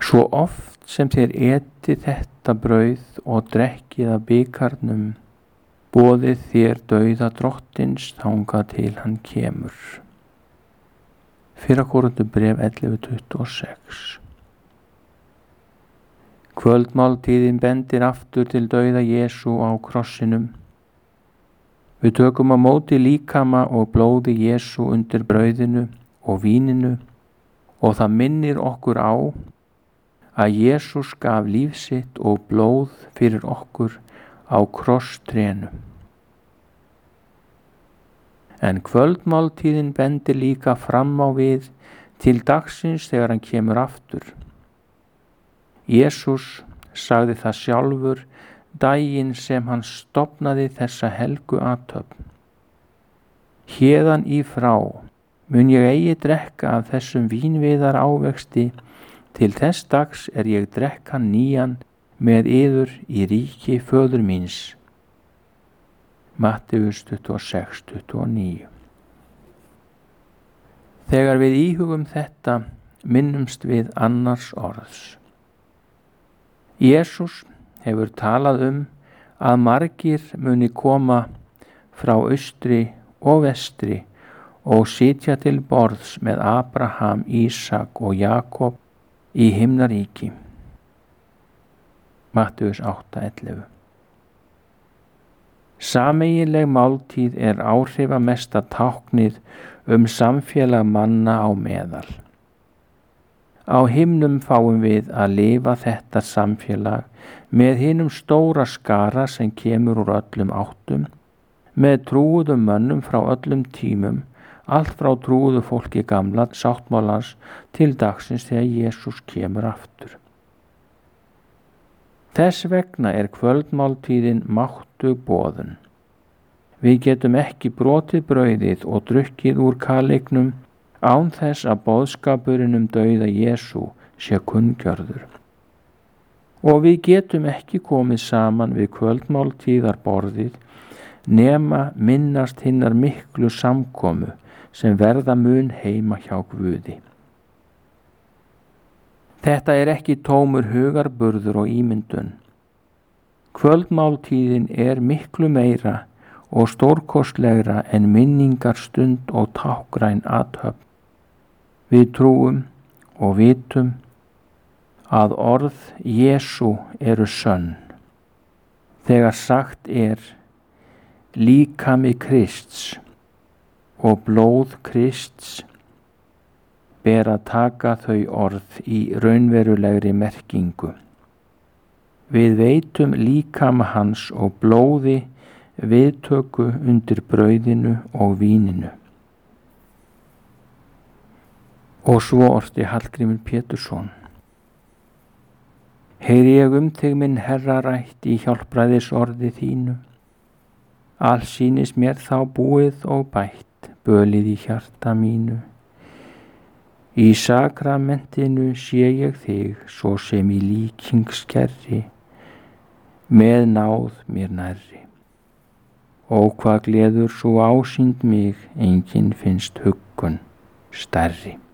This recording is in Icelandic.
Svo oft sem þér etið þetta brauð og drekkið af bikarnum, boðið þér dauða drottins þangað til hann kemur. 1. Korinthubréf 11:26. Kvöldmáltíðin bendir aftur til dauða Jesú á krossinum. Við tökum á móti líkama og blóði Jesú undir brauðinu og víninu og það minnir okkur á að Jesús gaf líf sitt og blóð fyrir okkur á krosstrénu. En kvöldmáltíðin bendir líka fram á við til dagsins þegar hann kemur aftur. Jesús sagði það sjálfur daginn sem hann stofnaði þessa helgu athöfn. Héðan í frá mun ég eigi drekka af þessum vínviðar ávexti til þess dags er ég drekka nýjan með yður í ríki föður míns. Matteus 26:29. Þegar við íhugum þetta minnumst við annars orðs. Jesús hefur talað að margir muni koma frá austri og vestri og sitja til borðs með Abraham, Ísak og Jakob í himnaríki. Matteus 8:11. Sameiginleg máltíð er áhrifamesta táknið samfélag manna á meðal. Á himnum fáum við að lifa þetta samfélag með hinum stóra skara sem kemur úr öllum áttum, með trúuðum mönnum frá öllum tímum, allt frá trúuðu fólki gamla sáttmálans til dagsins þegar Jesús kemur aftur. Þess vegna er kvöldmáltíðin máttug boðun. Við getum ekki brotið brauðið og drukkið úr kaleiknum án þess að boðskapurinn dauða Jesú sé kunngjörður. Og við getum ekki komið saman við kvöldmáltíðarborðið nema minnast hinnar miklu samkomu sem verða mun heima hjá Guði. Þetta er ekki tómur hugarburður og ímyndun. Kvöldmáltíðin er miklu meira og stórkostlegra en minningarstund og tákgræn athöfn. Við trúum og vitum að orð Jesú eru sönn. Þegar sagt er líkami Krists og blóð Krists ber að taka þau orð í raunverulegri merkingu. Við veitum líkama hans og blóði viðtöku undir brauðinu og víninu. Og svo orti Hallgrímur Pétursson. Heyri ég þig minn Herra rætt í hjálpræðisorði þínu. Allt sýnist mér þá búið og bætt, bölið í hjarta mínu. Í sakramentinu sé ég þig, svo sem í líkingskerri, með náð mér nærri. Og hvað gleður svo ásýnd mig, enginn finnst huggun stærri.